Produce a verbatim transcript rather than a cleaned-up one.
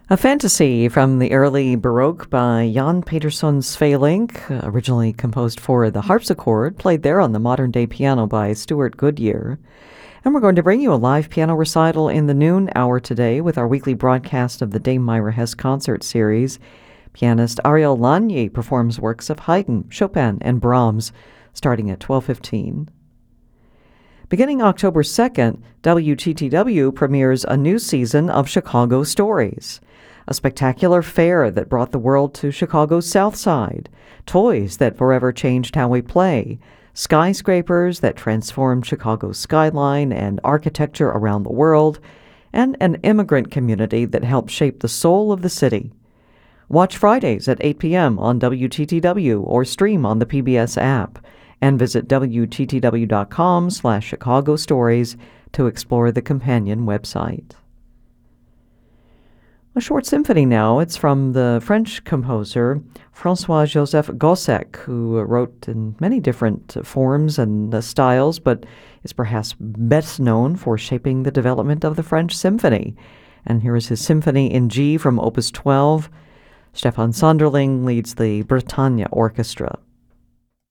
A fantasy from the early Baroque by Jan Petersson Svelink, originally composed for the harpsichord, played there on the modern-day piano by Stuart Goodyear. And we're going to bring you a live piano recital in the noon hour today with our weekly broadcast of the Dame Myra Hess concert series. Pianist Ariel Lagny performs works of Haydn, Chopin, and Brahms, starting at twelve fifteen. Beginning October second, W T T W premieres a new season of Chicago Stories, a spectacular fair that brought the world to Chicago's South Side, toys that forever changed how we play, skyscrapers that transformed Chicago's skyline and architecture around the world, and an immigrant community that helped shape the soul of the city. Watch Fridays at eight p.m. on W T T W or stream on the P B S app, and visit W T T W dot com slash Chicago Stories to explore the companion website. A short symphony now. It's from the French composer François-Joseph Gossec, who wrote in many different forms and uh, styles, but is perhaps best known for shaping the development of the French symphony. And here is his Symphony in G from Opus twelve. Stefan Sonderling leads the Bretagne Orchestra.